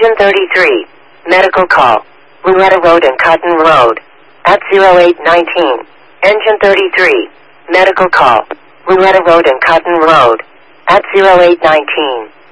Engine 33. Medical call. Loretta Road and Cotton Road. At 0819. Engine 33. Medical call. Loretta Road and Cotton Road. At 0819.